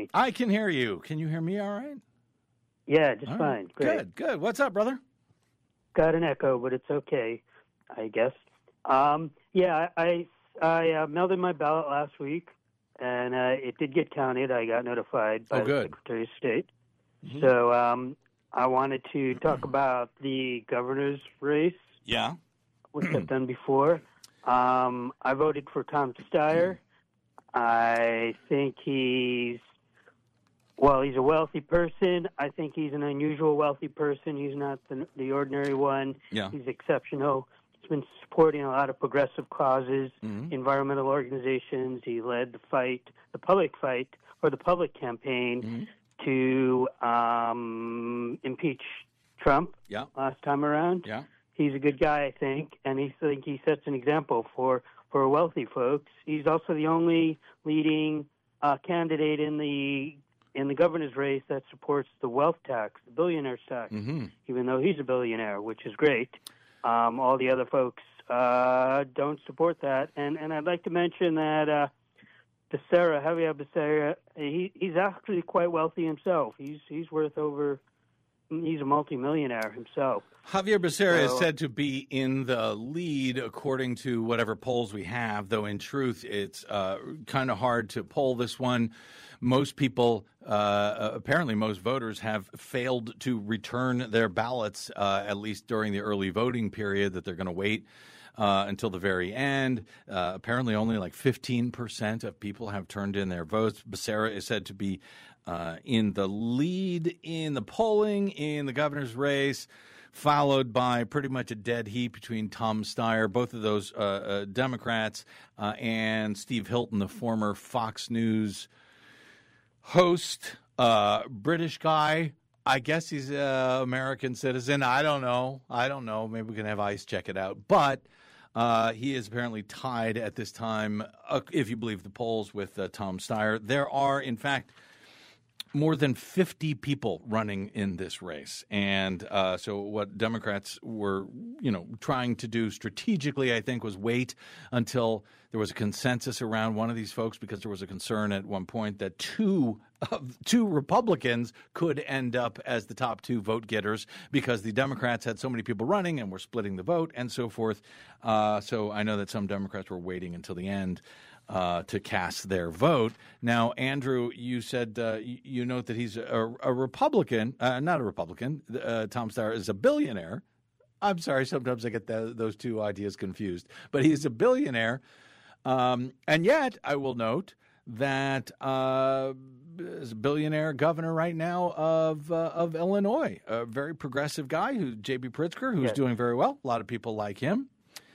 me? I can hear you. Can you hear me all right? Yeah, just All fine. right. Great. Good. What's up, brother? Got an echo, but it's okay, I guess. Yeah, I mailed in my ballot last week, and it did get counted. I got notified by the Secretary of State. Mm-hmm. So I wanted to talk about the governor's race. Yeah. Which I've done before. I voted for Tom Steyer. I think he's a wealthy person. I think he's an unusual wealthy person. He's not the ordinary one. Yeah. He's exceptional. He's been supporting a lot of progressive causes, environmental organizations. He led the public campaign to impeach Trump last time around. Yeah. He's a good guy, I think, and he sets an example for wealthy folks. He's also the only leading candidate in the governor's race that supports the wealth tax, the billionaire's tax, even though he's a billionaire, which is great. All the other folks don't support that, and I'd like to mention that Javier Becerra, he's actually quite wealthy himself. He's worth over. He's a multimillionaire himself. Javier Becerra is said to be in the lead according to whatever polls we have, though in truth it's kind of hard to poll this one. Most people, apparently most voters, have failed to return their ballots, at least during the early voting period, that they're going to wait until the very end. Apparently only like 15% of people have turned in their votes. Becerra is said to be in the lead in the polling in the governor's race, followed by pretty much a dead heat between Tom Steyer, both of those Democrats, and Steve Hilton, the former Fox News host, British guy. I guess he's an American citizen. I don't know. Maybe we can have ICE check it out. But he is apparently tied at this time, if you believe the polls, with Tom Steyer. There are, in fact, more than 50 people running in this race. And so what Democrats were, trying to do strategically, I think, was wait until there was a consensus around one of these folks, because there was a concern at one point that two Republicans could end up as the top two vote getters because the Democrats had so many people running and were splitting the vote and so forth. So I know that some Democrats were waiting until the end to cast their vote. Now, Andrew, you said you note that he's a Republican, not a Republican. Tom Steyer is a billionaire. I'm sorry, sometimes I get those two ideas confused. But he's a billionaire. And yet, I will note that is a billionaire governor right now of Illinois, a very progressive guy, J.B. Pritzker, who's doing very well. A lot of people like him.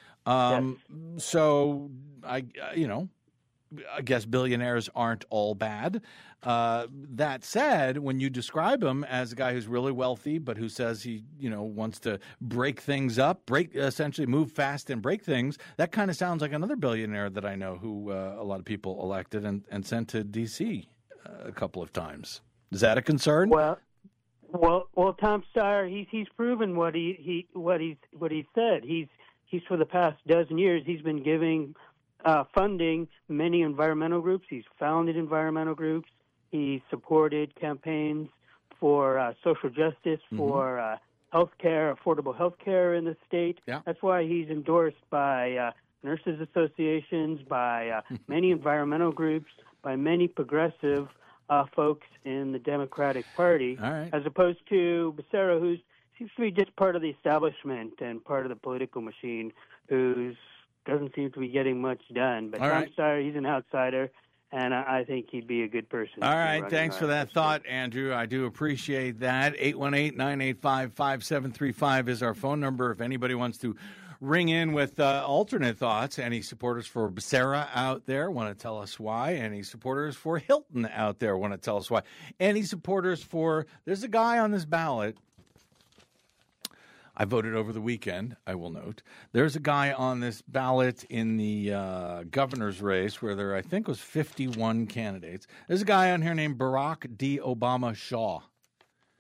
So I guess billionaires aren't all bad. That said, when you describe him as a guy who's really wealthy, but who says he, wants to break things up, essentially move fast and break things, that kind of sounds like another billionaire that I know who a lot of people elected and sent to D.C. a couple of times. Is that a concern? Well, Tom Steyer, he's proven what he said. He's for the past dozen years he's been giving funding many environmental groups. He's founded environmental groups. He supported campaigns for social justice, for healthcare, affordable healthcare in the state. Yeah. That's why he's endorsed by nurses associations, by many environmental groups, by many progressive folks in the Democratic Party, as opposed to Becerra, who seems to be just part of the establishment and part of the political machine, who doesn't seem to be getting much done. But Tom Steyer, he's an outsider, and I think he'd be a good person. All right, thanks for that thought, Andrew. I do appreciate that. 818-985-5735 is our phone number if anybody wants to ring in with alternate thoughts. Any supporters for Becerra out there want to tell us why? Any supporters for Hilton out there want to tell us why? Any supporters for, there's a guy on this ballot. I voted over the weekend, I will note. There's a guy on this ballot in the governor's race where there, I think, was 51 candidates. There's a guy on here named Barack D. Obama Shaw.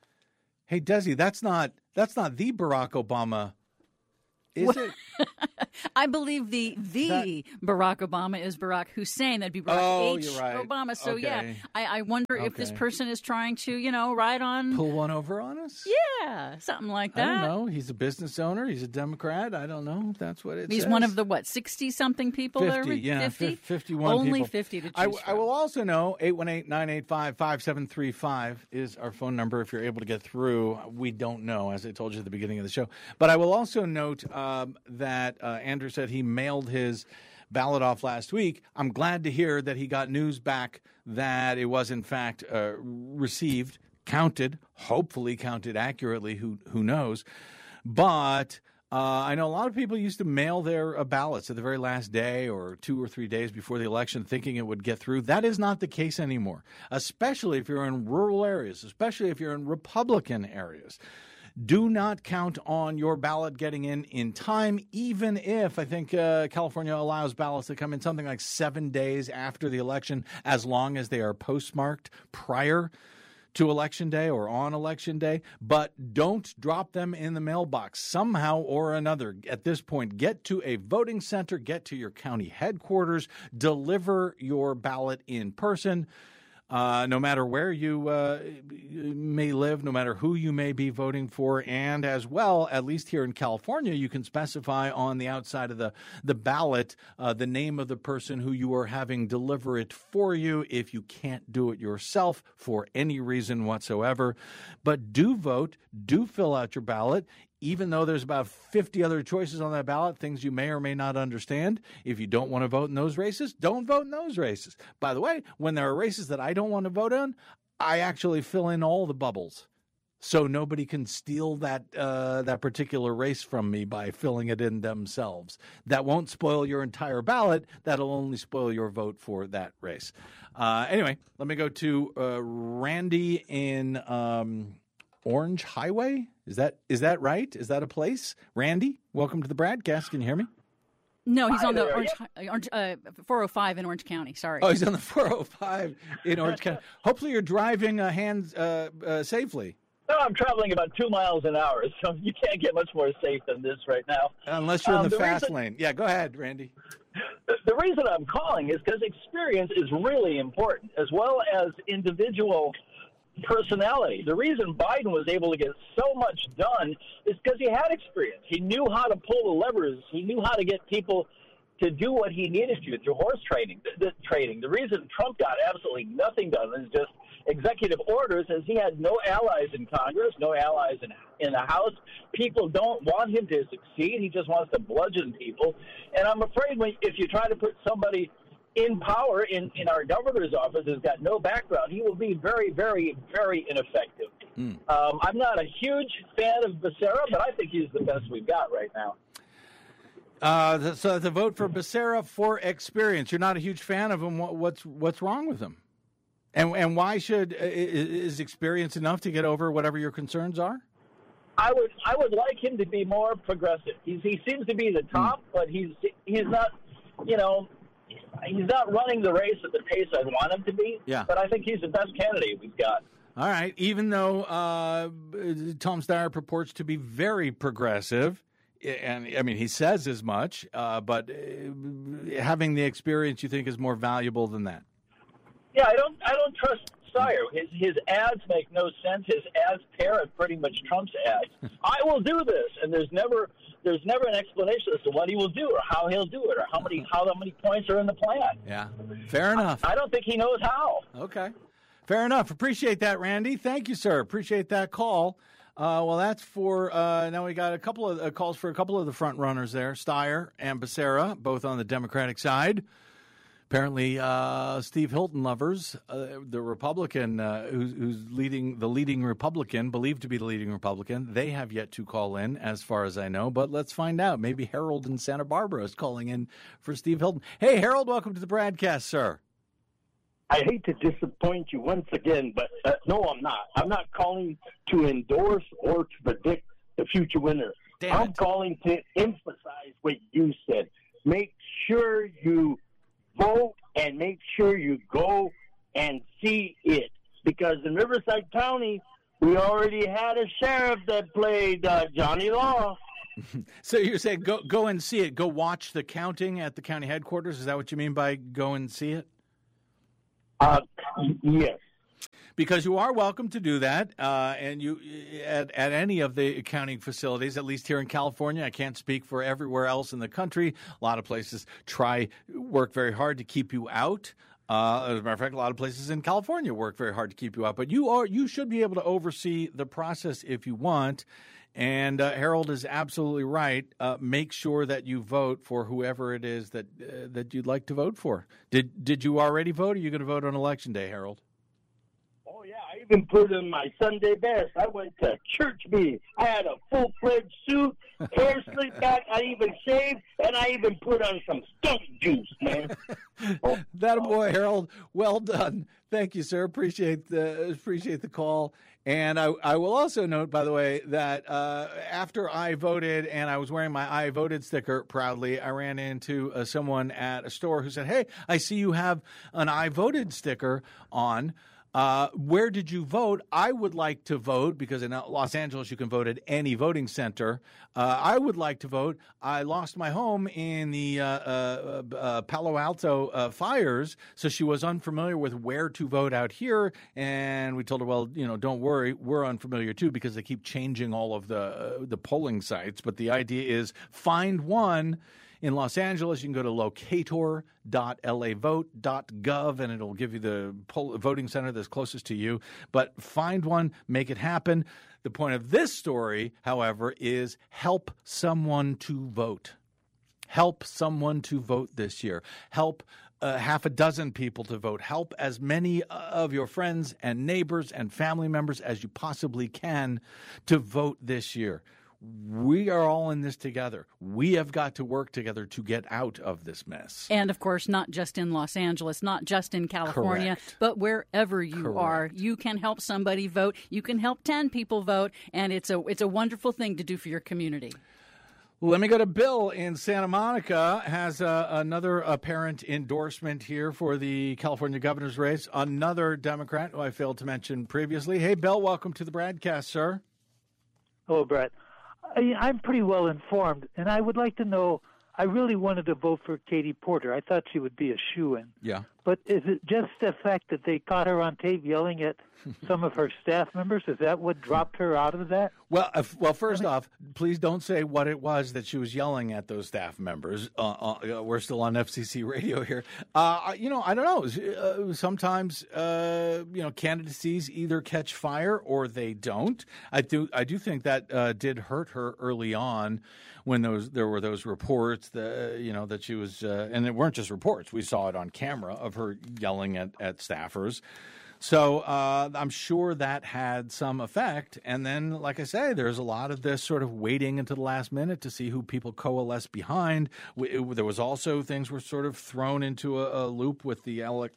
Hey, Desi, that's not the Barack Obama, is it? I believe the Barack Obama is Barack Hussein. That'd be Barack you're right. Obama. So, okay. yeah, I wonder if this person is trying to, ride on... Pull one over on us? Yeah, something like that. I don't know. He's a business owner. He's a Democrat. I don't know if that's what it He's says. one of the, 60-something people 50, there? yeah. 50? 51 Only people. 50 to choose I from. will also know 818-985-5735 is our phone number if you're able to get through. We don't know, as I told you at the beginning of the show. But I will also note that Andrew said he mailed his ballot off last week. I'm glad to hear that he got news back that it was, in fact, received, counted, hopefully counted accurately. Who knows? But I know a lot of people used to mail their ballots at the very last day or 2 or 3 days before the election thinking it would get through. That is not the case anymore, especially if you're in rural areas, especially if you're in Republican areas. Do not count on your ballot getting in time, even if I think California allows ballots to come in something like 7 days after the election, as long as they are postmarked prior to Election Day or on Election Day. But don't drop them in the mailbox somehow or another. At this point, get to a voting center, get to your county headquarters, deliver your ballot in person. No matter where you may live, no matter who you may be voting for, and as well, at least here in California, you can specify on the outside of the ballot the name of the person who you are having deliver it for you if you can't do it yourself for any reason whatsoever. But do vote, do fill out your ballot. Even though there's about 50 other choices on that ballot, things you may or may not understand. If you don't want to vote in those races, don't vote in those races. By the way, when there are races that I don't want to vote on, I actually fill in all the bubbles. So nobody can steal that particular race from me by filling it in themselves. That won't spoil your entire ballot. That'll only spoil your vote for that race. Anyway, let me go to Randy in Orange Highway. Is that right? Is that a place? Randy, welcome to the broadcast. Can you hear me? No, he's on the Orange 405 in Orange County. Sorry. Oh, he's on the 405 in Orange County. Hopefully you're driving safely. No, I'm traveling about 2 miles an hour, so you can't get much more safe than this right now. Unless you're in the fast lane. Yeah, go ahead, Randy. The reason I'm calling is because experience is really important, as well as individual personality. The reason Biden was able to get so much done is because he had experience. He knew how to pull the levers. He knew how to get people to do what he needed to through horse trading. The reason Trump got absolutely nothing done is just executive orders, as he had no allies in Congress, no allies in the House. People don't want him to succeed. He just wants to bludgeon people. And I'm afraid if you try to put somebody in power in our governor's office who's got no background, he will be very, very, very ineffective. I'm not a huge fan of Becerra, but I think he's the best we've got right now. So the vote for Becerra for experience. You're not a huge fan of him. What's wrong with him? And why is experience enough to get over whatever your concerns are? I would like him to be more progressive. He seems to be the top, but he's not. He's not running the race at the pace I want him to be. Yeah. But I think he's the best candidate we've got. All right. Even though Tom Steyer purports to be very progressive, and I mean he says as much, but having the experience you think is more valuable than that. Yeah, I don't trust Steyer. His ads make no sense. His ads parrot pretty much Trump's ads. I will do this, and there's never an explanation as to what he will do or how he'll do it or how many points are in the plan. Yeah, fair enough. I don't think he knows how. Okay, fair enough. Appreciate that, Randy. Thank you, sir. Appreciate that call. Well, that's for now. We got a couple of calls for a couple of the front runners there, Steyer and Becerra, both on the Democratic side. Apparently, Steve Hilton lovers, the Republican who's leading Republican, believed to be the leading Republican, they have yet to call in, as far as I know. But let's find out. Maybe Harold in Santa Barbara is calling in for Steve Hilton. Hey, Harold, welcome to the broadcast, sir. I hate to disappoint you once again, but no, I'm not. I'm not calling to endorse or to predict the future winner. I'm calling to emphasize what you said. Make sure you vote and make sure you go and see it. Because in Riverside County, we already had a sheriff that played Johnny Law. So you're saying go and see it. Go watch the counting at the county headquarters. Is that what you mean by go and see it? Yes. Because you are welcome to do that, and you at any of the counting facilities, at least here in California. I can't speak for everywhere else in the country. A lot of places work very hard to keep you out. As a matter of fact, a lot of places in California work very hard to keep you out. But you should be able to oversee the process if you want. And Harold is absolutely right. Make sure that you vote for whoever it is that you'd like to vote for. Did you already vote? Or are you going to vote on Election Day, Harold? Oh, yeah. I even put in my Sunday best. I went to church meeting. I had a full-fledged suit, hair slicked back. I even shaved, and I even put on some skunk juice, man. That boy, Harold. Well done. Thank you, sir. Appreciate the call. And I will also note, by the way, that after I voted and I was wearing my I voted sticker proudly, I ran into someone at a store who said, "Hey, I see you have an I voted sticker on. Where did you vote? I would like to vote," because in Los Angeles you can vote at any voting center. I would like to vote. I lost my home in the Palo Alto fires, so she was unfamiliar with where to vote out here. And we told her, well, don't worry, we're unfamiliar too because they keep changing all of the polling sites. But the idea is find one. In Los Angeles, you can go to locator.lavote.gov, and it'll give you the voting center that's closest to you. But find one, make it happen. The point of this story, however, is help someone to vote. Help someone to vote this year. Help half a dozen people to vote. Help as many of your friends and neighbors and family members as you possibly can to vote this year. We are all in this together. We have got to work together to get out of this mess. And, of course, not just in Los Angeles, not just in California, Correct. but wherever you are. You can help somebody vote. You can help 10 people vote, and it's a wonderful thing to do for your community. Let me go to Bill in Santa Monica. Has another apparent endorsement here for the California governor's race. Another Democrat who I failed to mention previously. Hey, Bill, welcome to the broadcast, sir. Hello, Brett. I'm pretty well informed, and I would like to know, I really wanted to vote for Katie Porter. I thought she would be a shoo-in. Yeah. But is it just the fact that they caught her on tape yelling at some of her staff members? Is that what dropped her out of that? Well, first off, please don't say what it was that she was yelling at those staff members. We're still on FCC radio here. I don't know. Sometimes, candidacies either catch fire or they don't. I do think that did hurt her early on when there were those reports that she was, and it weren't just reports. We saw it on camera of her yelling at staffers. So I'm sure that had some effect. And then, like I say, there's a lot of this sort of waiting until the last minute to see who people coalesce behind. There was also things were sort of thrown into a loop with the Eric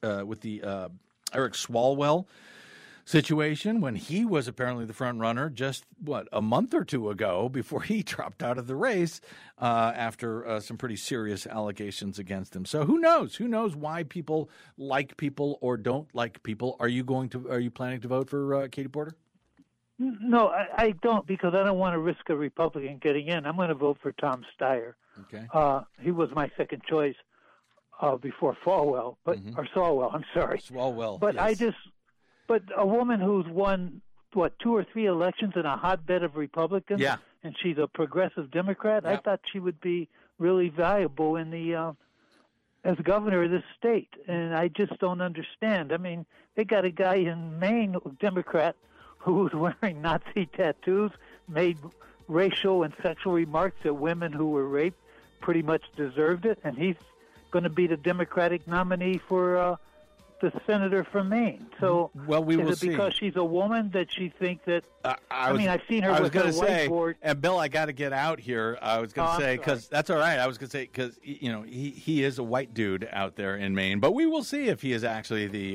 Swalwell situation when he was apparently the front runner just, a month or two ago before he dropped out of the race after some pretty serious allegations against him. So who knows? Who knows why people like people or don't like people? Are you planning to vote for Katie Porter? No, I don't, because I don't want to risk a Republican getting in. I'm going to vote for Tom Steyer. Okay. He was my second choice before Falwell, or Swalwell. I'm sorry. Swalwell. But yes. But a woman who's won, 2 or 3 elections in a hotbed of Republicans, yeah, and she's a progressive Democrat, yeah. I thought she would be really valuable in the as governor of this state. And I just don't understand. I mean, they got a guy in Maine, a Democrat, who was wearing Nazi tattoos, made racial and sexual remarks that women who were raped pretty much deserved it, and he's going to be the Democratic nominee for the senator from Maine. So, well, we will is it because she's a woman that she thinks that? I've seen her with her whiteboard. And Bill, I got to get out here. I was going to say, because that's all right. I was going to say because he is a white dude out there in Maine, but we will see if he is actually the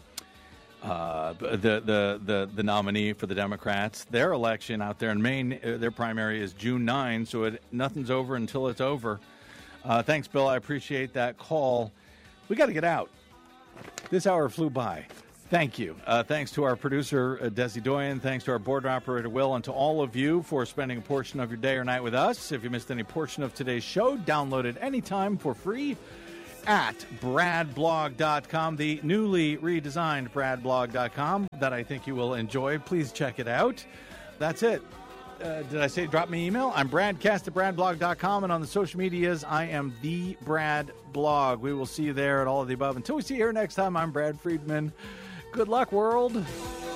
nominee for the Democrats. Their election out there in Maine, their primary is June 9, so nothing's over until it's over. Thanks, Bill. I appreciate that call. We got to get out. This hour flew by. Thank you. Thanks to our producer, Desi Doyen. Thanks to our board operator, Will, and to all of you for spending a portion of your day or night with us. If you missed any portion of today's show, download it anytime for free at bradblog.com, the newly redesigned bradblog.com that I think you will enjoy. Please check it out. That's it. Did I say drop me an email? I'm bradcast@bradblog.com, and on the social medias, I am the Brad Blog. We will see you there at all of the above. Until we see you here next time, I'm Brad Friedman. Good luck, world.